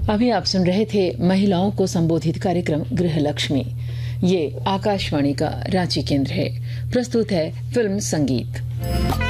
अभी आप सुन रहे थे महिलाओं को संबोधित कार्यक्रम गृहलक्ष्मी। ये आकाशवाणी का रांची केंद्र है। प्रस्तुत है फिल्म संगीत।